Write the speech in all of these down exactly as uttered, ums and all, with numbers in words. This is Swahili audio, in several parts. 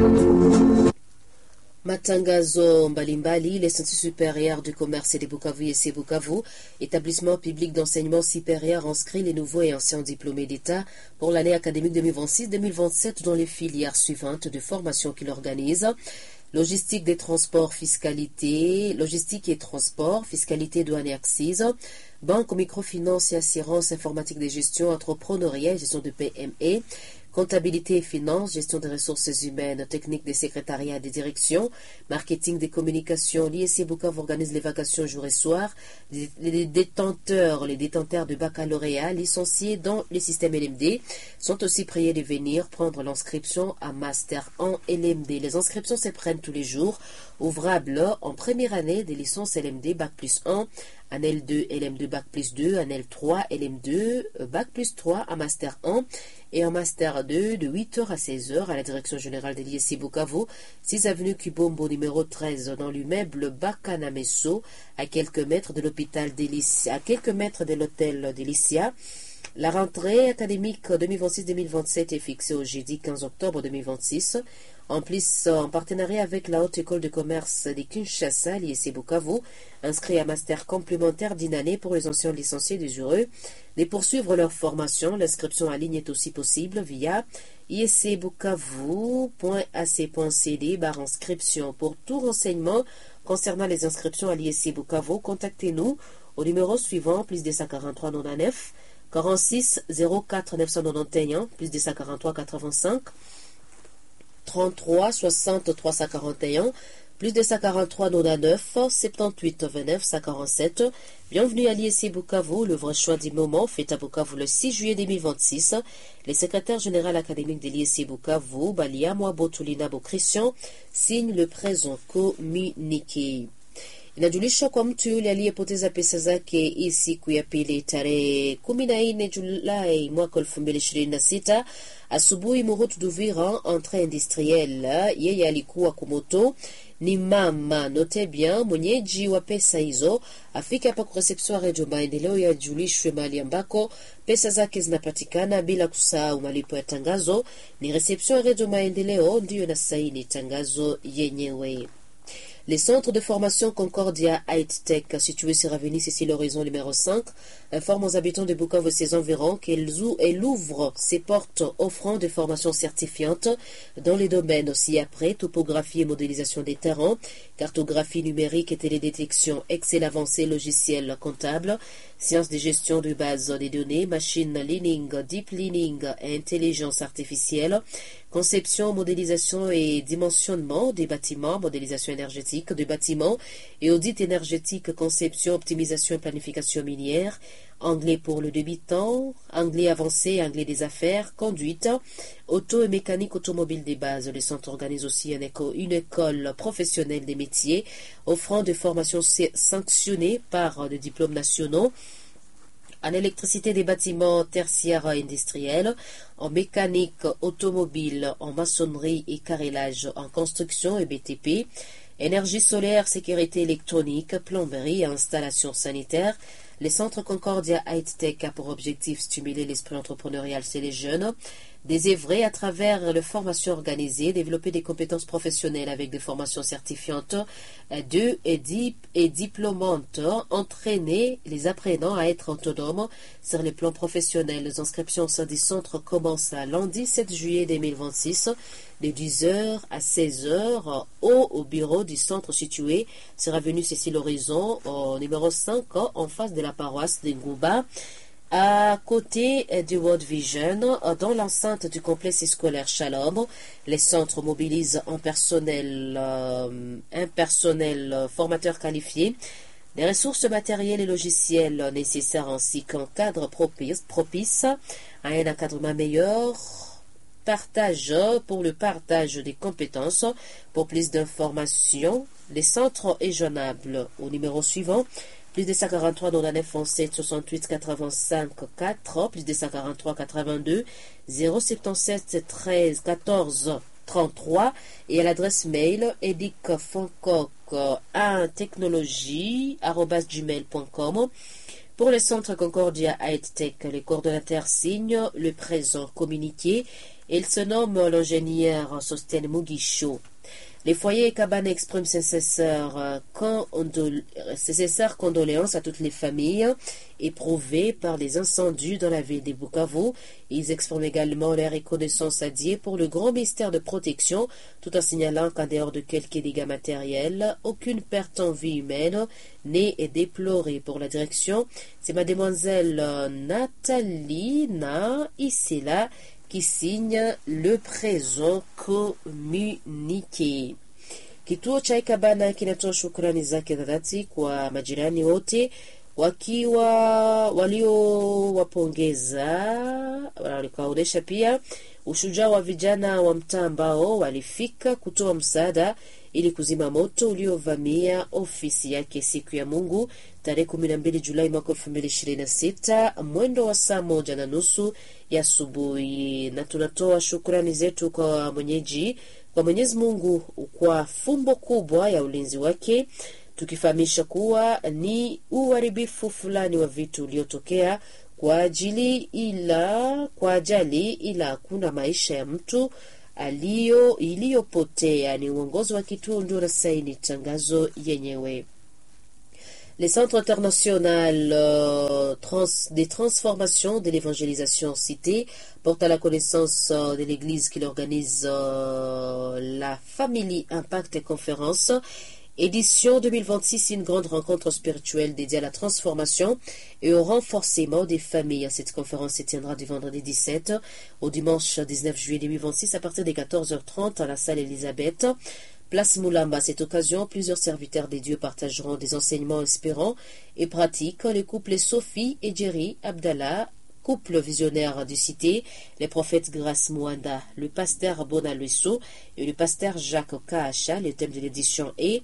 Matangazo mbalimbali, l'Institut supérieur du commerce et de Bukavu, I S C Bukavu, établissement public d'enseignement supérieur, inscrit les nouveaux et anciens diplômés d'État pour l'année académique deux mille vingt-six deux mille vingt-sept dans les filières suivantes de formation qu'il organise. Logistique des transports, fiscalité, logistique et transport, fiscalité, douane et accises, banque, microfinance et assurance, informatique de gestion, entrepreneuriat, gestion de P M E, comptabilité et finance, gestion des ressources humaines, technique des secrétariats et des directions, marketing des communications. L'I S C Bukavu organise les vacations jour et soir. Les, les détenteurs, les détenteurs de baccalauréat licenciés dans le système L M D sont aussi priés de venir prendre l'inscription à Master en L M D. Les inscriptions se prennent tous les jours, ouvrables en première année des licences L M D Bac plus un, en L deux, L M deux, Bac plus deux, en L trois, L M deux, Bac plus trois, à Master un et en Master deux de huit heures à seize heures à la direction générale de l'I S C Bukavu, six avenue Kibombo numéro treize dans l'immeuble Bakanameso, à quelques mètres de l'hôpital d'Elicia, à quelques mètres de l'hôtel d'Elicia. La rentrée académique deux mille vingt-six deux mille vingt-sept est fixée au jeudi quinze octobre deux mille vingt-six. En plus, en partenariat avec la Haute École de Commerce de Kinshasa, l'I S C Bukavu, inscrit à master complémentaire d'une année pour les anciens licenciés désireux de poursuivre leur formation. L'inscription en ligne est aussi possible via iscbukavu.ac.cd barre inscription. Pour tout renseignement concernant les inscriptions à l'I S C Bukavu, contactez-nous au numéro suivant, plus deux cent quarante-trois quatre-vingt-neuf quarante-six zéro quatre neuf cent quatre-vingt-onze, plus deux cent quarante-trois quatre-vingt-cinq trente-trois soixante trois cent quarante et un, plus deux cent quarante-trois quatre-vingt-neuf soixante-dix-huit vingt-neuf cent quarante-sept. Bienvenue à l'I S C Bukavu, le vrai choix du moment, fait à Bukavu le six juillet deux mille vingt-six. Le secrétaire général académique de l'I S C Bukavu, Baliamwa Botulina Christian, signe le présent communiqué. Inajulisha kwa mtu yule aliyepoteza pesa zake hii siku ya pili tarehe kumi na nne Julai mwaka elfu mbili ishirini na sita asubuhi Murutu Duvira entre industriel. Yeye alikuwa kumoto ni mama note bien mwenyeji wa pesa hizo afika hapa kwa reception ya Radio Maendeleo yajulishwe mali ambako pesa zake zinapatikana, bila kusahau malipo ya tangazo. Ni reception ya Radio Maendeleo ndiyo na saini tangazo yenyewe. Les centres de formation Concordia High-Tech, situés sur avenue Cécile Horizon numéro cinq, informent aux habitants de Bukavu et ses environs qu'elle ouvre ses portes offrant des formations certifiantes dans les domaines ci-après, topographie et modélisation des terrains, cartographie numérique et télédétection, Excel avancé, logiciel comptable, sciences de gestion de base des données, machine learning, deep learning et intelligence artificielle, conception, modélisation et dimensionnement des bâtiments, modélisation énergétique des bâtiments et audit énergétique, conception, optimisation et planification minière, anglais pour le débutant, anglais avancé, anglais des affaires, conduite, auto et mécanique automobile des bases. Le centre organise aussi une, éco une école professionnelle des métiers offrant des formations sanctionnées par des diplômes nationaux en électricité des bâtiments tertiaires industriels, en mécanique automobile, en maçonnerie et carrelage, en construction et B T P, énergie solaire, sécurité électronique, plomberie et installation sanitaire. Les centres Concordia High-Tech a pour objectif stimuler l'esprit entrepreneurial chez les jeunes, désœuvrer à travers les formations organisées, développer des compétences professionnelles avec des formations certifiantes de et, dip, et diplômantes, entraîner les apprenants à être autonomes sur les plans professionnels. Les inscriptions au sein du centre commencent à lundi sept juillet deux mille vingt-six de dix heures à seize heures au, au bureau du centre situé sur avenue Cécile Horizon au numéro cinq en face de la paroisse de Ngouba, à côté du World Vision, dans l'enceinte du complexe scolaire Shalom. Les centres mobilisent un personnel, euh, un personnel formateur qualifié, des ressources matérielles et logicielles nécessaires ainsi qu'un cadre propice, propice à un encadrement meilleur, partage pour le partage des compétences. Pour plus d'informations, les centres est joignable au numéro suivant, plus deux cent quarante-trois quatre-vingt-neuf sept soixante-huit quatre-vingt-cinq quatre, plus deux cent quarante-trois quatre-vingt-deux zéro soixante-dix-sept treize quatorze trente-trois et à l'adresse mail edicfoncoc un technologie arobase gmail point com. Pour le centre Concordia High-Tech, les coordonnateurs signent le présent communiqué Il se nomme l'ingénieur Sostène Mugisho. Les foyers Cabane expriment ses sincères, condol... ses sincères condoléances à toutes les familles éprouvées par les incendies dans la ville de Bukavu. Ils expriment également leur reconnaissance à Dieu pour le grand mystère de protection, tout en signalant qu'en dehors de quelques dégâts matériels, aucune perte en vie humaine n'est déplorée. Pour la direction, c'est mademoiselle Nathalie Na Isela qui signe le présent communiqué. Kituo cha Ikabana kinatoa shukrani zake dhati kwa majirani wote wakiwa waliowapongeza, walikaonesha pia ushujaa wa vijana wa mtaa ambao walifika kutoa msaada ili kuzima moto uliovamia ofisi yake siku ya Mungu tarehe kumi na mbili Julai mwaka elfu mbili ishirini na sita mwendo wa saa moja na nusu ya asubuhi. Na tunatoa shukrani zetu kwa mwenyeji kwa Mwenyezi Mungu kwa fumbo kubwa ya ulinzi wake, tukifahamisha kuwa ni uharibifu fulani wa vitu uliotokea kwa ajili ila kwa ajali ila hakuna maisha ya mtu alio iliyopotea. Ni uongozi wa kituo ndio na saini tangazo yenyewe. Les centres internationaux euh, trans, des transformations de l'évangélisation cités portent à la connaissance euh, de l'Église qui organise euh, la Family Impact Conférence. Édition deux mille vingt-six, une grande rencontre spirituelle dédiée à la transformation et au renforcement des familles. Cette conférence se tiendra du vendredi dix-sept au dimanche dix-neuf juillet deux mille vingt-six à partir de quatorze heures trente à la salle Elisabeth, place Moulamba. À cette occasion, plusieurs serviteurs des dieux partageront des enseignements inspirants et pratiques. Les couples Sophie et Jerry Abdallah, couple visionnaire du cité, les prophètes Grace Mwanda, le pasteur Bonalusso et le pasteur Jacques Kaasha. Le thème de l'édition est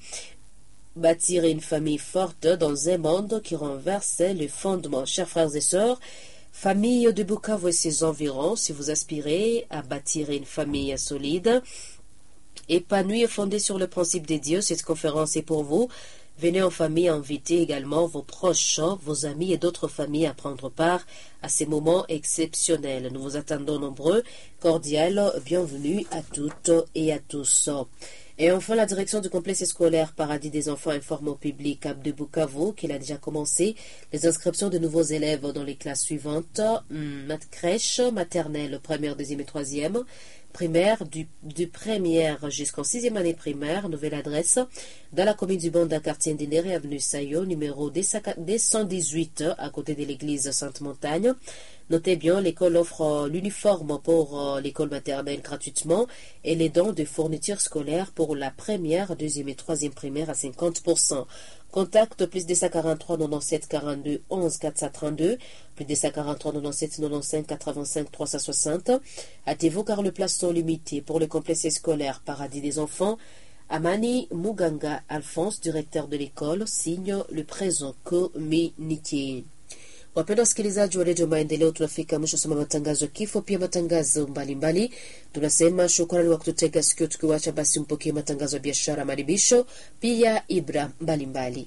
bâtir une famille forte dans un monde qui renverse les fondements. Chers frères et sœurs, famille de Bukavu et ses environs, si vous aspirez à bâtir une famille solide, épanouie et fondée sur le principe de Dieu, cette conférence est pour vous. Venez en famille, invitez également vos proches, vos amis et d'autres familles à prendre part à ces moments exceptionnels. Nous vous attendons nombreux, cordial, bienvenue à toutes et à tous. Et enfin, la direction du complexe scolaire Paradis des enfants informe au public de Bukavu qu'il a déjà commencé les inscriptions de nouveaux élèves dans les classes suivantes, mat crèche, maternelle, première, deuxième et troisième, primaire, du, du première jusqu'en sixième année primaire. Nouvelle adresse dans la commune du Banda, quartier Ndinere, avenue Sayo, numéro deux cent dix-huit, à côté de l'église Sainte-Montagne. Notez bien, l'école offre l'uniforme pour l'école maternelle gratuitement et les dons de fournitures scolaires pour la première, deuxième et troisième primaire à cinquante pour cent. Contact plus deux cent quarante-trois quatre-vingt-dix-sept quarante-deux onze quatre cent trente-deux, plus deux cent quarante-trois quatre-vingt-dix-sept quatre-vingt-quinze quatre-vingt-cinq trois cent soixante. Hâtez-vous car les places sont limitées. Pour le complexe scolaire Paradis des enfants, Amani Muganga Alphonse, directeur de l'école, signe le présent communiqué. Wapenda wasikilizaji wa redio Maendeleo, tunafika mwisho soma matangazo kifo pia matangazo mbalimbali. Tunasema shukrani wa kututega sikio, tukiwacha basi mpokee matangazo ya biashara, maribisho pia ibra mbalimbali.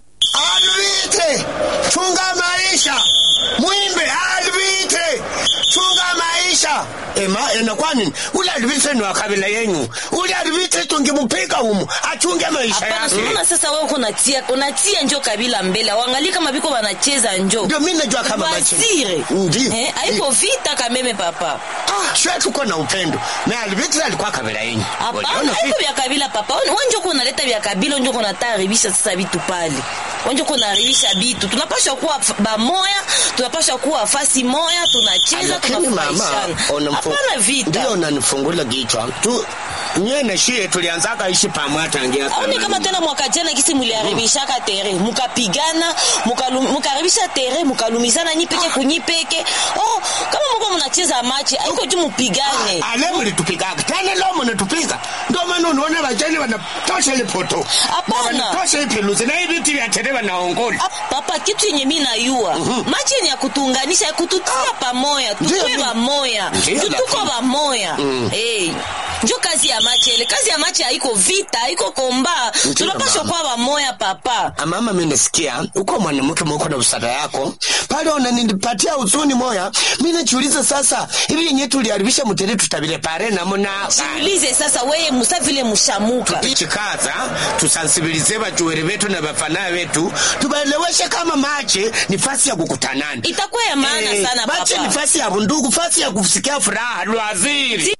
Alvite chunga maisha mwimbe, alvite chunga maisha ema ena kwani ule alvite ni wakabila yenu, ule alvite tungemupiga humu achunge maisha yake. Hapana, sasa wewe unatia unatia njoo kabila mbele, waangalie kama biko wanacheza njoo. Ndio mimi najua kama bachire ndio eh, haiko vita kameme papa. Ah, sio tuko na upendo na alvite alikuwa kabila yenu. Hapana, haiko vya kabila papa. Wewe njoo kunaleta vya kabila, njoo kunataribisha sasa vitu pale. Wewe njoo kunaharibisha vitu. Tunapaswa kuwa bamoya, tunapaswa kuwa fasi moya, tunacheza tunafurahishana. Hapana vita. Ndio unanifungula kichwa tu. Nye na shie tulianzaka ishi pamoja tangia sana. Au kama tena mwaka jana kisi mliharibishaka tere, mukapigana, mukaribisha tere, mukalumizana nyipeke kunyipeke. Oh, kama mko mnacheza machi, haiko tu mupigane. Ale mlitupiga. Tena leo mnatupiga. Ndio maana unaona wajani wanatosha ile poto. Hapana. Wanatosha ile peluzi na hivi vitu vya tele wanaongola. Papa, kitu yenye mimi najua, mm-hmm. machi ni ya kutuunganisha, kututia ah. pamoja, tuwe pamoja. Tutuko pamoja. Mm. Eh. Ndio kazi ya machi ile. Kazi ya machi haiko vita, haiko komba. Tunapaswa kuwa pamoja papa. Mama, mimi nasikia uko mwanamke mko na usada yako. Pale unanipatia huzuni moya. Mimi najiuliza sasa, hivi yenyewe tuliharibisha mtele tutabile pare na mona. Jiulize sasa wewe musa vile mushamuka. Tukichikaza, tusensibilize bajuere betu na bafana wetu, tubaeleweshe kama machi ni fasi ya kukutanana. Itakuwa ya maana eh, sana papa. Machi ni fasi ya bundugu, fasi ya kusikia furaha, waziri.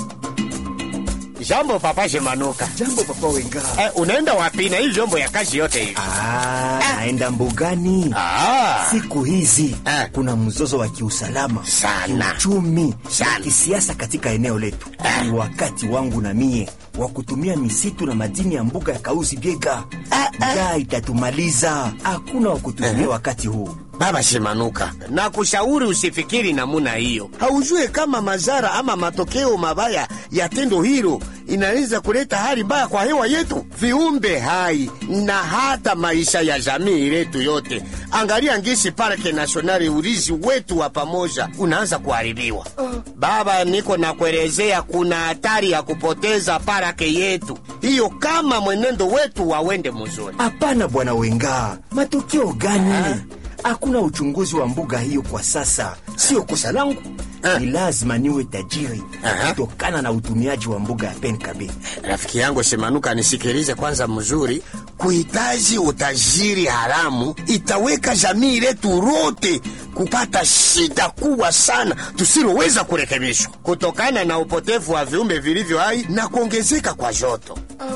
Jambo papa Shimanuka. Jambo papa Wenga. Eh, unaenda wapi na hii jombo ya kazi yote hivi? Ah, ah, naenda mbugani. Ah. Siku hizi ah. kuna mzozo wa kiusalama sana, kiuchumi, sana kisiasa katika eneo letu. Ah. Ni wakati wangu na mie wa kutumia misitu na madini ya mbuga ya Kauzi Biega. Ah, ah. Itatumaliza. Hakuna wa kutumia uh-huh. wakati huu. Baba Shimanuka, na kushauri usifikiri namuna hiyo. Haujue kama madhara ama matokeo mabaya ya tendo hilo inaweza kuleta hali mbaya kwa hewa yetu, viumbe hai na hata maisha ya jamii letu yote. Angalia ngisi Parke Nationale, urizi wetu wa pamoja unaanza kuharibiwa. Uh. Baba, niko na kuelezea, kuna hatari ya kupoteza parake yetu hiyo kama mwenendo wetu wawende mzuri. Hapana bwana Wenga, matokeo gani? Uh. Hakuna uchunguzi wa mbuga hiyo kwa sasa. Sio kosa langu. Ah. Ni lazima niwe tajiri kutokana na utumiaji wa mbuga ya Penkabe. Rafiki yangu Shimanuka, nisikilize kwanza mzuri. Kuhitaji utajiri haramu itaweka jamii letu lote kupata shida kubwa sana tusiloweza kurekebishwa kutokana na upotevu wa viumbe vilivyo hai na kuongezeka kwa joto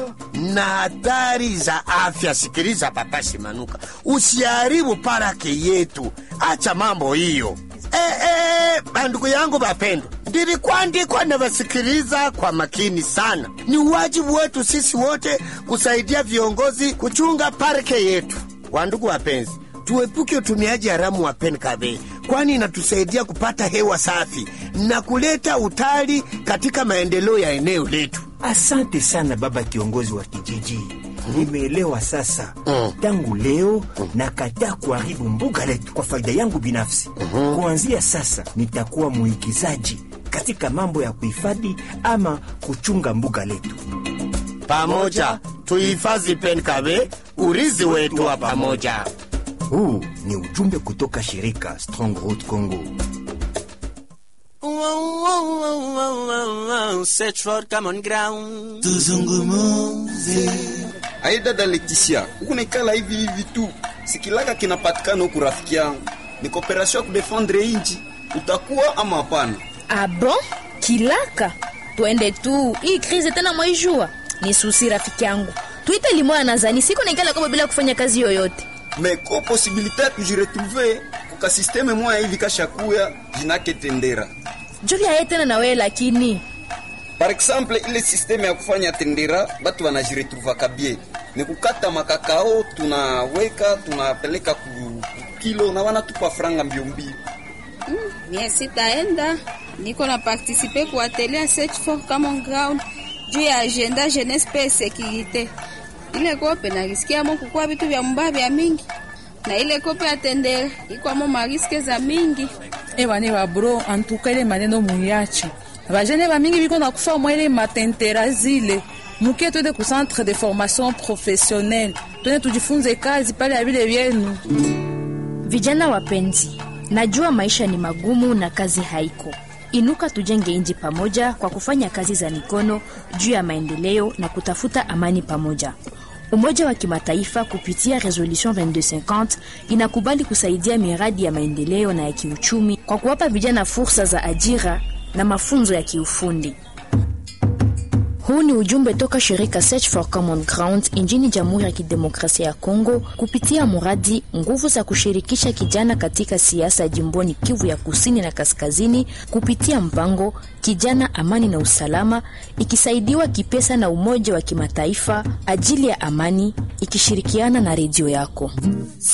na hatari za afya. Sikiliza papa Shimanuka, usiharibu parake yetu, acha mambo hiyo. Eh, eh, bandugu yangu bapendwa, nilikuandikwa na wasikiliza kwa makini sana. Ni wajibu wetu sisi wote kusaidia viongozi kuchunga parke yetu. Wandugu wapenzi, tuepuke utumiaji haramu wa Penkabe, kwani inatusaidia kupata hewa safi na kuleta utali katika maendeleo ya eneo letu. Asante sana baba kiongozi wa kijiji. Nimeelewa sasa. Mm. Tangu leo mm. nakataa kuharibu mbuga letu kwa faida yangu binafsi. Mm-hmm. Kuanzia sasa nitakuwa muigizaji katika mambo ya kuhifadhi ama kuchunga mbuga letu. Pamoja tuhifadhi Penkabe, urizi wetu wa pamoja. Huu ni ujumbe kutoka shirika Strong Road Congo. Search for common ground. Tuzungumuze. Aida da Leticia, ukunekala hivi hivi tu. Sikilaka kinapatikana huku rafiki yangu. Ni kooperasyon ya kudefendre inchi. Utakuwa ama hapana? Ah bon? Kilaka? Tuende tu. Hii krizi tena mwaijua. Ni susi rafiki yangu. Tuite limoya nazani. Siko nekala kwa bila kufanya kazi yoyote. Mais ko possibilité kujiretrouver kuka systeme moya hivi kashakuya jinake tendera. Julia yetena na wewe lakini. Par exemple, ile systeme ya kufanya tendera, batu wanajiretrouva kabie. Ni kukata makakao, tunaweka, tunapeleka ku kilo na wanatupa franga mbio mbio. Mm, mie sitaenda. Niko na participer ku atelier Search for Common Ground juu ya agenda jeunesse pe sécurité. Ile kope na risikia mo kukua vitu vya mbabi ya mingi. Na ile kope atendera, iko mo mariske za mingi. Ewa ne wa bro, antuka ile maneno muyachi. Vajene ba mingi biko na kufa mwele matentera zile. Muke tuende ku centre de formation professionnelle. Tuende tujifunze kazi pale ya vile vyenu. Vijana wapenzi, najua maisha ni magumu na kazi haiko. Inuka tujenge inji pamoja kwa kufanya kazi za mikono juu ya maendeleo na kutafuta amani pamoja. Umoja wa kimataifa kupitia resolution twenty-deux cinquante inakubali kusaidia miradi ya maendeleo na ya kiuchumi kwa kuwapa vijana fursa za ajira na mafunzo ya kiufundi. Huu ni ujumbe toka shirika Search for Common Ground nchini Jamhuri ya Kidemokrasia ya Kongo kupitia muradi nguvu za kushirikisha kijana katika siasa jimboni Kivu ya Kusini na Kaskazini kupitia mpango Kijana Amani na Usalama, ikisaidiwa kipesa na Umoja wa Kimataifa ajili ya amani, ikishirikiana na redio yako.